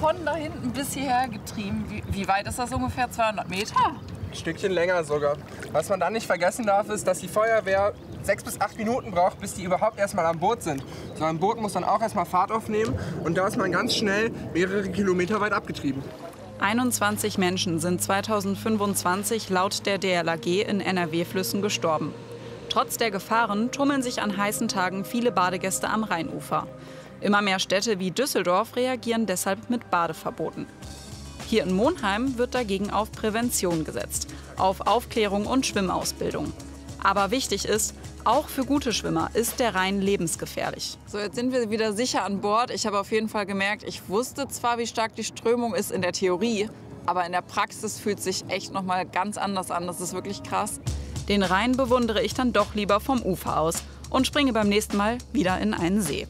von da hinten bis hierher getrieben. Wie weit ist das ungefähr? 200 Meter? Ein Stückchen länger sogar. Was man dann nicht vergessen darf, ist, dass die Feuerwehr 6 bis 8 Minuten braucht, bis die überhaupt erstmal am Boot sind. So ein Boot muss dann auch erstmal Fahrt aufnehmen und da ist man ganz schnell mehrere Kilometer weit abgetrieben. 21 Menschen sind 2025 laut der DLRG in NRW-Flüssen gestorben. Trotz der Gefahren tummeln sich an heißen Tagen viele Badegäste am Rheinufer. Immer mehr Städte wie Düsseldorf reagieren deshalb mit Badeverboten. Hier in Monheim wird dagegen auf Prävention gesetzt, auf Aufklärung und Schwimmausbildung. Aber wichtig ist, auch für gute Schwimmer ist der Rhein lebensgefährlich. So, jetzt sind wir wieder sicher an Bord. Ich habe auf jeden Fall gemerkt, ich wusste zwar, wie stark die Strömung ist in der Theorie, aber in der Praxis fühlt es sich echt noch mal ganz anders an. Das ist wirklich krass. Den Rhein bewundere ich dann doch lieber vom Ufer aus und springe beim nächsten Mal wieder in einen See.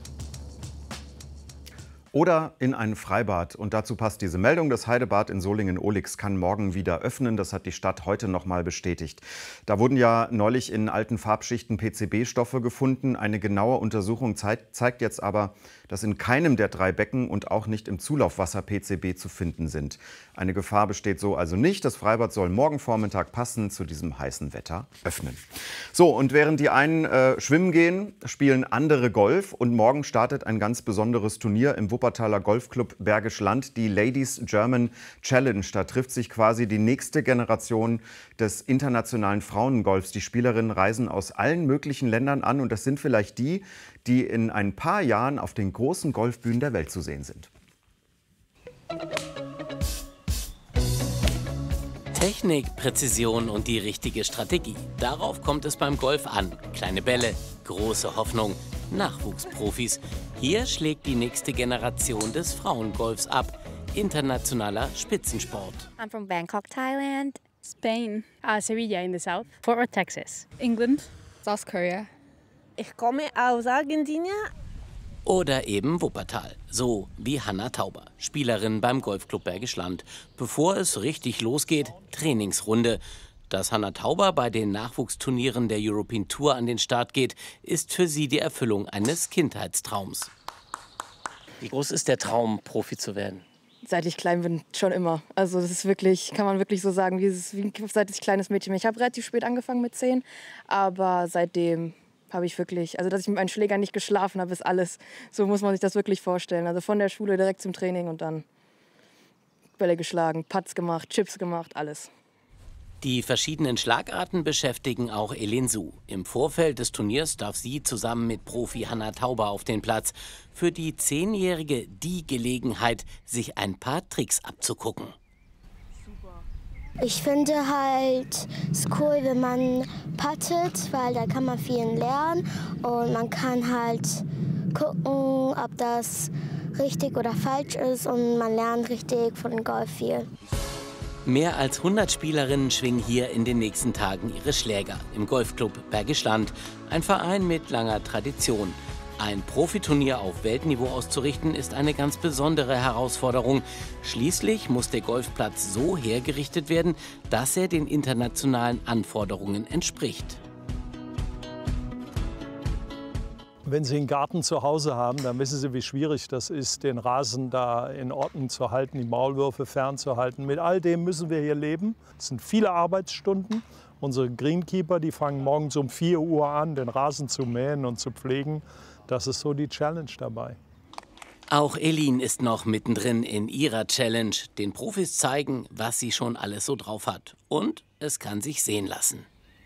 Oder in ein Freibad. Und dazu passt diese Meldung. Das Heidebad in Solingen-Ohlix kann morgen wieder öffnen. Das hat die Stadt heute noch mal bestätigt. Da wurden ja neulich in alten Farbschichten PCB-Stoffe gefunden. Eine genaue Untersuchung zeigt jetzt aber, dass in keinem der 3 Becken und auch nicht im Zulaufwasser PCB zu finden sind. Eine Gefahr besteht so also nicht. Das Freibad soll morgen Vormittag passend zu diesem heißen Wetter öffnen. So, und während die einen schwimmen gehen, spielen andere Golf. Und morgen startet ein ganz besonderes Turnier im Wuppertaler Golfclub Bergisch Land, die Ladies German Challenge. Da trifft sich quasi die nächste Generation des internationalen Frauengolfs. Die Spielerinnen reisen aus allen möglichen Ländern an und das sind vielleicht die, die in ein paar Jahren auf den großen Golfbühnen der Welt zu sehen sind. Technik, Präzision und die richtige Strategie. Darauf kommt es beim Golf an. Kleine Bälle, große Hoffnung, Nachwuchsprofis. Hier schlägt die nächste Generation des Frauengolfs ab. Internationaler Spitzensport. I'm from Bangkok, Thailand. Spain. Sevilla in the south. Fort Worth, Texas. England. South Korea. Ich komme aus Argentinien. Oder eben Wuppertal, so wie Hanna Tauber, Spielerin beim Golfclub Bergisch Land. Bevor es richtig losgeht, Trainingsrunde. Dass Hanna Tauber bei den Nachwuchsturnieren der European Tour an den Start geht, ist für sie die Erfüllung eines Kindheitstraums. Wie groß ist der Traum, Profi zu werden? Seit ich klein bin, schon immer. Also das ist wirklich, kann man wirklich so sagen, wie seit ich kleines Mädchen bin. Ich habe relativ spät angefangen mit 10, aber seitdem habe ich wirklich, also dass ich mit meinen Schlägern nicht geschlafen habe, ist alles. So muss man sich das wirklich vorstellen. Also von der Schule direkt zum Training und dann Bälle geschlagen, Putts gemacht, Chips gemacht, alles. Die verschiedenen Schlagarten beschäftigen auch Elin Su. Im Vorfeld des Turniers darf sie zusammen mit Profi Hanna Tauber auf den Platz. Für die 10-Jährige die Gelegenheit, sich ein paar Tricks abzugucken. Ich finde halt es cool, wenn man puttet, weil da kann man viel lernen und man kann halt gucken, ob das richtig oder falsch ist und man lernt richtig von Golf viel. Mehr als 100 Spielerinnen schwingen hier in den nächsten Tagen ihre Schläger im Golfclub Bergisch Land, ein Verein mit langer Tradition. Ein Profiturnier auf Weltniveau auszurichten, ist eine ganz besondere Herausforderung. Schließlich muss der Golfplatz so hergerichtet werden, dass er den internationalen Anforderungen entspricht. Wenn Sie einen Garten zu Hause haben, dann wissen Sie, wie schwierig das ist, den Rasen da in Ordnung zu halten, die Maulwürfe fernzuhalten. Mit all dem müssen wir hier leben. Es sind viele Arbeitsstunden. Unsere Greenkeeper, die fangen morgens um 4 Uhr an, den Rasen zu mähen und zu pflegen. Das ist so die Challenge dabei. Auch Elin ist noch mittendrin in ihrer Challenge. Den Profis zeigen, was sie schon alles so drauf hat. Und es kann sich sehen lassen.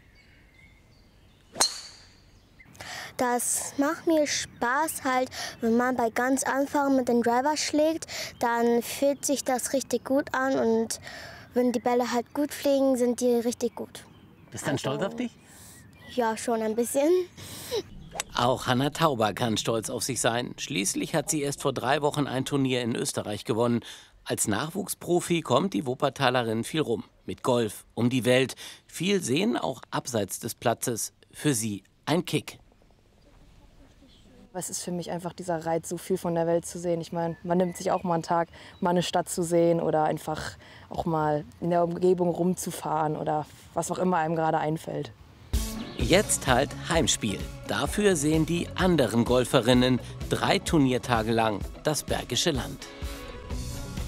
Das macht mir Spaß halt, wenn man bei ganz Anfang mit dem Driver schlägt, dann fühlt sich das richtig gut an und wenn die Bälle halt gut fliegen, sind die richtig gut. Bist du dann stolz auf dich? Ja, schon ein bisschen. Auch Hanna Tauber kann stolz auf sich sein. Schließlich hat sie erst vor 3 Wochen ein Turnier in Österreich gewonnen. Als Nachwuchsprofi kommt die Wuppertalerin viel rum. Mit Golf, um die Welt. Viel sehen, auch abseits des Platzes. Für sie ein Kick. Es ist für mich einfach dieser Reiz, so viel von der Welt zu sehen. Ich meine, man nimmt sich auch mal einen Tag, mal eine Stadt zu sehen oder einfach auch mal in der Umgebung rumzufahren oder was auch immer einem gerade einfällt. Jetzt halt Heimspiel. Dafür sehen die anderen Golferinnen 3 Turniertage lang das Bergische Land.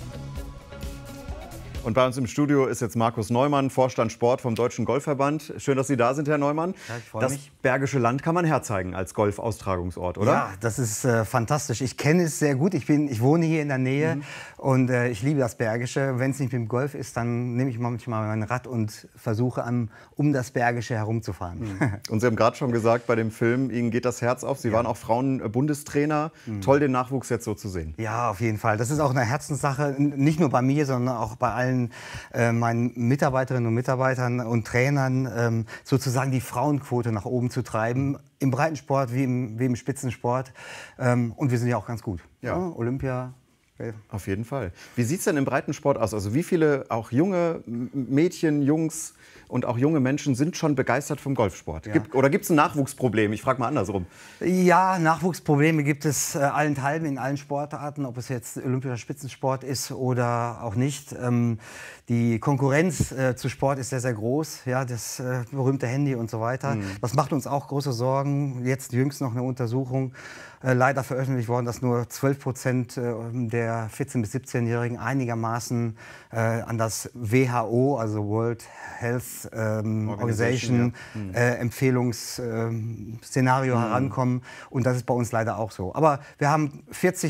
Und bei uns im Studio ist jetzt Markus Neumann, Vorstand Sport vom Deutschen Golfverband. Schön, dass Sie da sind, Herr Neumann. Ja, ich freue mich. Das Bergische Land kann man herzeigen als Golfaustragungsort, oder? Ja, das ist fantastisch. Ich kenne es sehr gut. Ich wohne hier in der Nähe und ich liebe das Bergische. Wenn es nicht mit dem Golf ist, dann nehme ich manchmal mein Rad und versuche um das Bergische herumzufahren. Und Sie haben gerade schon gesagt, bei dem Film, Ihnen geht das Herz auf. Sie waren auch Frauenbundestrainer. Toll, den Nachwuchs jetzt so zu sehen. Ja, auf jeden Fall. Das ist auch eine Herzenssache, nicht nur bei mir, sondern auch bei allen meinen Mitarbeiterinnen und Mitarbeitern und Trainern, sozusagen die Frauenquote nach oben zu treiben, im Breitensport wie im Spitzensport. Und wir sind ja auch ganz gut. Ja. Olympia. Auf jeden Fall. Wie sieht es denn im Breitensport aus? Also wie viele auch junge Mädchen, Jungs und auch junge Menschen sind schon begeistert vom Golfsport? Ja. Oder gibt es ein Nachwuchsproblem? Ich frage mal andersrum. Ja, Nachwuchsprobleme gibt es allenthalben in allen Sportarten, ob es jetzt olympischer Spitzensport ist oder auch nicht. Die Konkurrenz zu Sport ist sehr, sehr groß. Ja, das berühmte Handy und so weiter. Das macht uns auch große Sorgen. Jetzt jüngst noch eine Untersuchung leider veröffentlicht worden, dass nur 12% der 14- bis 17-Jährigen einigermaßen an das WHO, also World Health Organization, Empfehlungsszenario herankommen. Und das ist bei uns leider auch so. Aber wir haben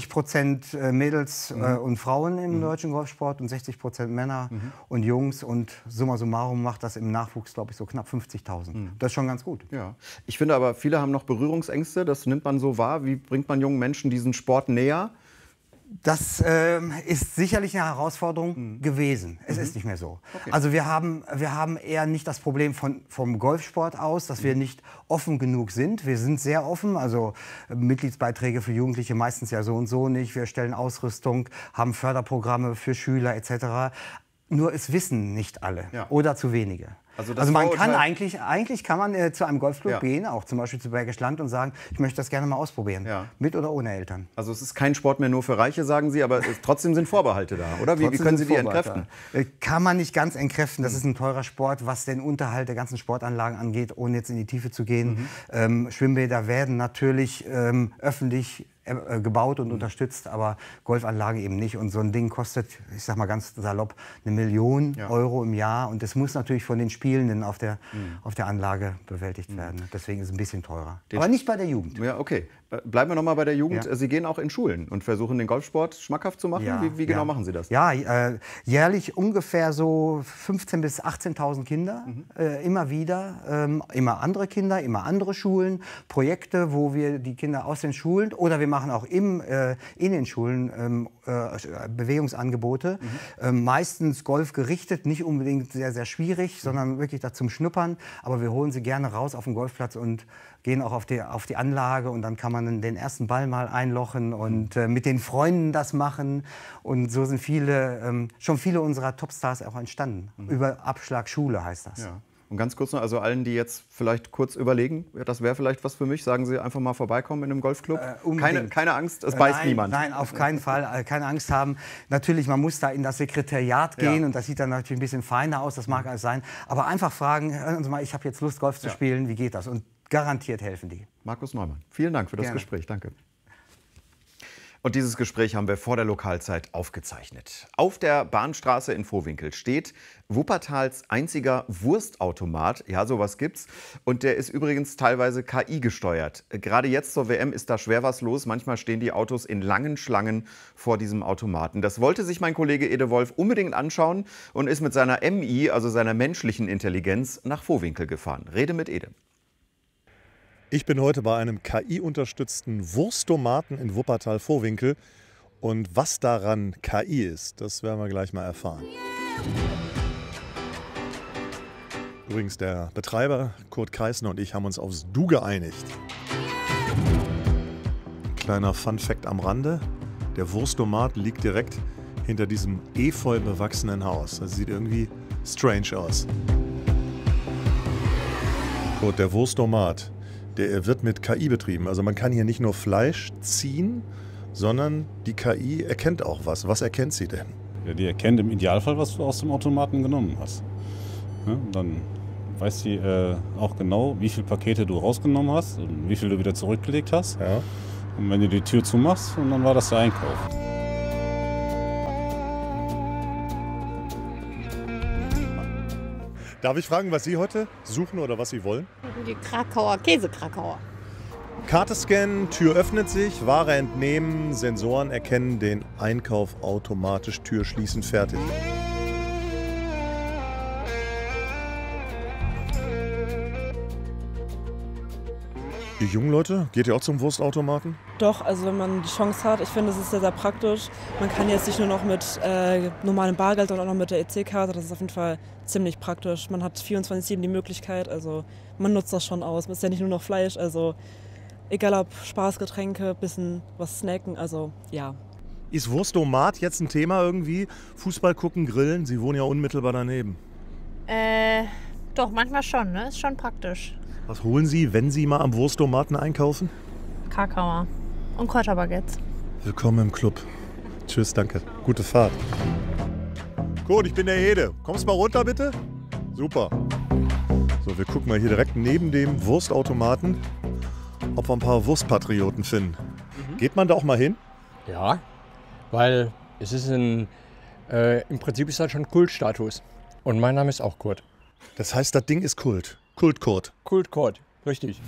40% Mädels und Frauen im deutschen Golfsport und 60% Männer und Jungs. Und summa summarum macht das im Nachwuchs, glaube ich, so knapp 50.000. Das ist schon ganz gut. Ja. Ich finde aber, viele haben noch Berührungsängste. Das nimmt man so wahr. Wie bringt man jungen Menschen diesen Sport näher? Das ist sicherlich eine Herausforderung gewesen. Es ist nicht mehr so. Okay. Also wir haben eher nicht das Problem vom Golfsport aus, dass wir nicht offen genug sind. Wir sind sehr offen, also Mitgliedsbeiträge für Jugendliche meistens ja so und so nicht. Wir stellen Ausrüstung, haben Förderprogramme für Schüler etc. Nur es wissen nicht alle oder zu wenige. Also man kann eigentlich kann man zu einem Golfclub gehen, auch zum Beispiel zu Bergisch Land und sagen, ich möchte das gerne mal ausprobieren, mit oder ohne Eltern. Also es ist kein Sport mehr nur für Reiche, sagen Sie, aber trotzdem sind Vorbehalte da, oder? Wie können Sie die entkräften? Kann man nicht ganz entkräften. Das ist ein teurer Sport, was den Unterhalt der ganzen Sportanlagen angeht, ohne jetzt in die Tiefe zu gehen. Schwimmbäder werden natürlich öffentlich gebaut und unterstützt, aber Golfanlagen eben nicht. Und so ein Ding kostet, ich sag mal ganz salopp, 1 Million Euro im Jahr. Und das muss natürlich von den Spielenden auf der Anlage bewältigt werden. Deswegen ist es ein bisschen teurer. Aber nicht bei der Jugend. Ja, okay. Bleiben wir noch mal bei der Jugend. Ja. Sie gehen auch in Schulen und versuchen, den Golfsport schmackhaft zu machen. Ja, wie genau machen Sie das? Ja, jährlich ungefähr so 15.000 bis 18.000 Kinder. Immer wieder. Immer andere Kinder, immer andere Schulen. Projekte, wo wir die Kinder aus den Schulen oder wir machen auch in den Schulen Bewegungsangebote. Meistens Golf gerichtet, nicht unbedingt sehr, sehr schwierig, sondern wirklich da zum Schnuppern. Aber wir holen sie gerne raus auf den Golfplatz und gehen auch auf die Anlage und dann kann man den ersten Ball mal einlochen und mit den Freunden das machen. Und so sind schon viele unserer Topstars auch entstanden. Über Abschlag Schule heißt das. Ja. Und ganz kurz noch, also allen, die jetzt vielleicht kurz überlegen, das wäre vielleicht was für mich, sagen Sie einfach mal vorbeikommen in einem Golfclub. Keine Angst, es beißt niemand. Nein, auf keinen Fall, keine Angst haben. Natürlich, man muss da in das Sekretariat gehen und das sieht dann natürlich ein bisschen feiner aus, das mag alles sein. Aber einfach fragen, hören Sie mal, ich habe jetzt Lust, Golf zu spielen, wie geht das? Und garantiert helfen die. Markus Neumann, vielen Dank für das Gespräch. Danke. Und dieses Gespräch haben wir vor der Lokalzeit aufgezeichnet. Auf der Bahnstraße in Vohwinkel steht Wuppertals einziger Wurstautomat. Ja, sowas gibt's. Und der ist übrigens teilweise KI gesteuert. Gerade jetzt zur WM ist da schwer was los. Manchmal stehen die Autos in langen Schlangen vor diesem Automaten. Das wollte sich mein Kollege Ede Wolf unbedingt anschauen und ist mit seiner MI, also seiner menschlichen Intelligenz, nach Vohwinkel gefahren. Rede mit Ede. Ich bin heute bei einem KI-unterstützten Wurstomaten in Wuppertal-Vohwinkel. Und was daran KI ist, das werden wir gleich mal erfahren. Übrigens, der Betreiber Kurt Kreisner und ich haben uns aufs Du geeinigt. Kleiner Fun-Fact am Rande: Der Wurstomat liegt direkt hinter diesem efeu bewachsenen Haus. Das sieht irgendwie strange aus. Kurt, der Wurstomat, der wird mit KI betrieben. Also man kann hier nicht nur Fleisch ziehen, sondern die KI erkennt auch was. Was erkennt sie denn? Ja, die erkennt im Idealfall, was du aus dem Automaten genommen hast. Ja, dann weiß sie auch genau, wie viele Pakete du rausgenommen hast und wie viel du wieder zurückgelegt hast. Ja. Und wenn du die Tür zumachst, und dann war das der Einkauf. Darf ich fragen, was Sie heute suchen oder was Sie wollen? Die Krakauer, Käsekrakauer. Karte scannen, Tür öffnet sich, Ware entnehmen, Sensoren erkennen den Einkauf automatisch, Tür schließen, fertig. Die jungen Leute, geht ihr auch zum Wurstautomaten? Doch, also wenn man die Chance hat, ich finde, es ist sehr, sehr praktisch. Man kann jetzt nicht nur noch mit normalem Bargeld, sondern auch noch mit der EC-Karte. Das ist auf jeden Fall ziemlich praktisch. Man hat 24/7 die Möglichkeit, also man nutzt das schon aus. Es ist ja nicht nur noch Fleisch, also egal ob Spaßgetränke, bisschen was snacken, also ja. Ist Wurstomat jetzt ein Thema irgendwie? Fußball gucken, grillen? Sie wohnen ja unmittelbar daneben. Doch, manchmal schon, ne? Ist schon praktisch. Was holen Sie, wenn Sie mal am Wurstomaten einkaufen? Krakauer und Kräuterbaguettes. Willkommen im Club. Tschüss, danke. Gute Fahrt. Gut, ich bin der Hede. Kommst mal runter, bitte? Super. So, wir gucken mal hier direkt neben dem Wurstautomaten, ob wir ein paar Wurstpatrioten finden. Geht man da auch mal hin? Ja, weil es ist im Prinzip ist das schon Kultstatus. Und mein Name ist auch Kurt. Das heißt, das Ding ist Kult. Kult-Kurt. Kult-Kurt, richtig.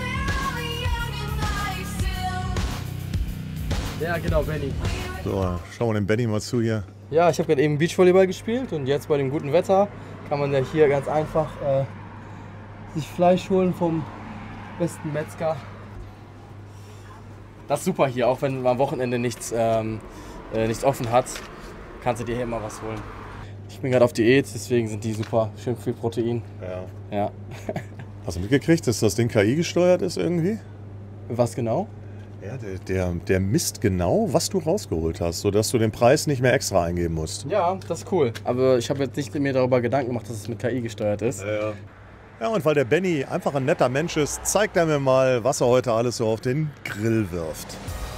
Ja, genau, Benny. So, schauen wir dem Benny mal zu hier. Ja, ich habe gerade eben Beachvolleyball gespielt und jetzt bei dem guten Wetter kann man ja hier ganz einfach sich Fleisch holen vom besten Metzger. Das ist super hier, auch wenn man am Wochenende nichts offen hat, kannst du dir hier immer was holen. Ich bin gerade auf Diät, deswegen sind die super, schön viel Protein. Ja. Hast du mitgekriegt, dass das Ding KI gesteuert ist irgendwie? Was genau? Ja, der misst genau, was du rausgeholt hast, sodass du den Preis nicht mehr extra eingeben musst. Ja, das ist cool. Aber ich habe jetzt nicht mir darüber Gedanken gemacht, dass es mit KI gesteuert ist. Ja, und weil der Benny einfach ein netter Mensch ist, zeigt er mir mal, was er heute alles so auf den Grill wirft.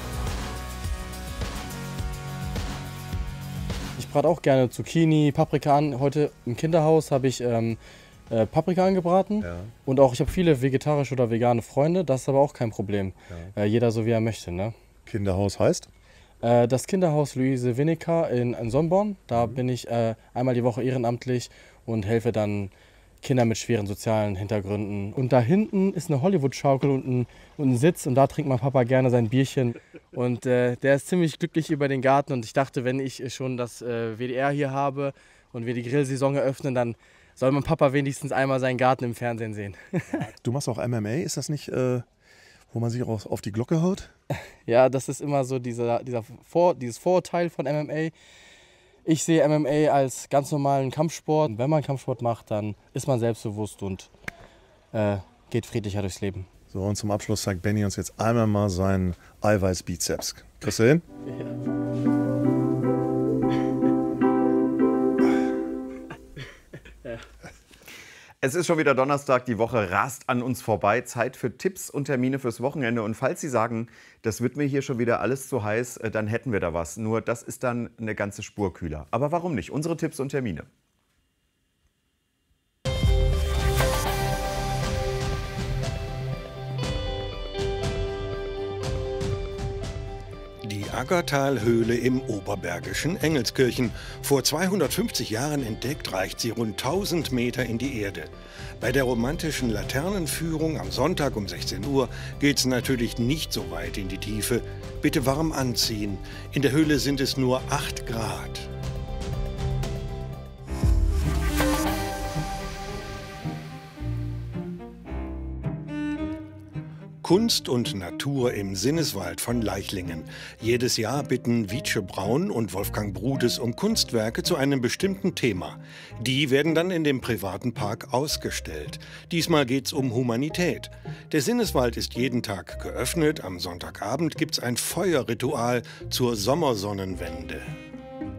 Ich brate auch gerne Zucchini, Paprika an. Heute im Kinderhaus habe ich Paprika angebraten. Ja. Und auch ich habe viele vegetarische oder vegane Freunde. Das ist aber auch kein Problem. Ja. Jeder so wie er möchte. Ne? Kinderhaus heißt? Das Kinderhaus Luise Winnecker in Sonnborn. Da bin ich einmal die Woche ehrenamtlich und helfe dann Kindern mit schweren sozialen Hintergründen. Und da hinten ist eine Hollywood-Schaukel und ein Sitz und da trinkt mein Papa gerne sein Bierchen. Und der ist ziemlich glücklich über den Garten und ich dachte, wenn ich schon das WDR hier habe und wir die Grillsaison eröffnen, dann soll mein Papa wenigstens einmal seinen Garten im Fernsehen sehen. Du machst auch MMA, ist das nicht, wo man sich auch auf die Glocke haut? Ja, das ist immer so dieses Vorurteil von MMA. Ich sehe MMA als ganz normalen Kampfsport. Und wenn man Kampfsport macht, dann ist man selbstbewusst und geht friedlicher durchs Leben. So, und zum Abschluss zeigt Benny uns jetzt einmal mal seinen Eiweißbizeps. Kriegst du hin? Ja. Es ist schon wieder Donnerstag, die Woche rast an uns vorbei. Zeit für Tipps und Termine fürs Wochenende. Und falls Sie sagen, das wird mir hier schon wieder alles zu heiß, dann hätten wir da was. Nur das ist dann eine ganze Spur kühler. Aber warum nicht? Unsere Tipps und Termine. Die Aggertalhöhle im oberbergischen Engelskirchen. Vor 250 Jahren entdeckt, reicht sie rund 1000 Meter in die Erde. Bei der romantischen Laternenführung am Sonntag um 16 Uhr geht es natürlich nicht so weit in die Tiefe. Bitte warm anziehen. In der Höhle sind es nur 8 Grad. Kunst und Natur im Sinneswald von Leichlingen. Jedes Jahr bitten Wietsche Braun und Wolfgang Brudes um Kunstwerke zu einem bestimmten Thema. Die werden dann in dem privaten Park ausgestellt. Diesmal geht's um Humanität. Der Sinneswald ist jeden Tag geöffnet. Am Sonntagabend gibt's ein Feuerritual zur Sommersonnenwende.